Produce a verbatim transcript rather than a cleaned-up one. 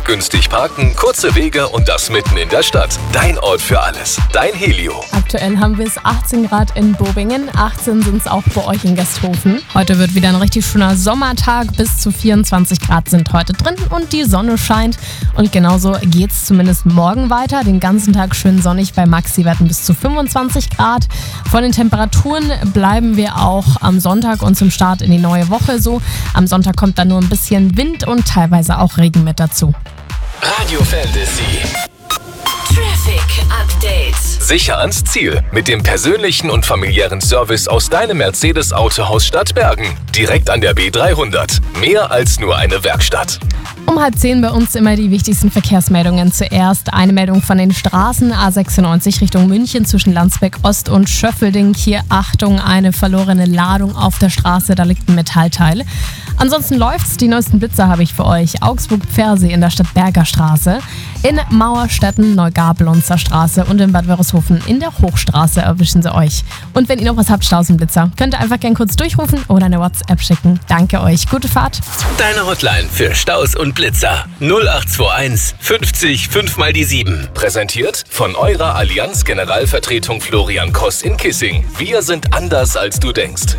Günstig parken, kurze Wege und das mitten in der Stadt. Dein Ort für alles. Dein Helio. Aktuell haben wir es achtzehn Grad in Bobingen, achtzehn sind es auch bei euch in Gasthofen. Heute wird wieder ein richtig schöner Sommertag, bis zu vierundzwanzig Grad sind heute drin und die Sonne scheint. Und genauso geht es zumindest morgen weiter. Den ganzen Tag schön sonnig bei Maxi-Werten bis zu fünfundzwanzig Grad. Von den Temperaturen bleiben wir auch am Sonntag und zum Start in die neue Woche so. Am Sonntag kommt dann nur ein bisschen Wind und teilweise auch Regen mit dazu. Radio Fantasy. Traffic Update. Sicher ans Ziel mit dem persönlichen und familiären Service aus deinem Mercedes-Autohaus Stadtbergen. Direkt an der B dreihundert. Mehr als nur eine Werkstatt. Um halb zehn bei uns immer die wichtigsten Verkehrsmeldungen. Zuerst eine Meldung von den Straßen A sechsundneunzig Richtung München zwischen Landsberg Ost und Schöffelding. Hier Achtung, eine verlorene Ladung auf der Straße, da liegt ein Metallteil. Ansonsten läuft's. Die neuesten Blitzer habe ich für euch. Augsburg-Pfersee in der Stadtberger Straße, in Mauerstetten, Neugabelunzer Straße und in Bad Wörishofen in der Hochstraße erwischen sie euch. Und wenn ihr noch was habt, Stausenblitzer, könnt ihr einfach gern kurz durchrufen oder eine WhatsApp schicken. Danke euch. Gute Fahrt. Deine Hotline für Staus und Blitzer null acht zwei eins fünfzig fünf mal die sieben. Präsentiert von eurer Allianz Generalvertretung Florian Koss in Kissing. Wir sind anders als du denkst.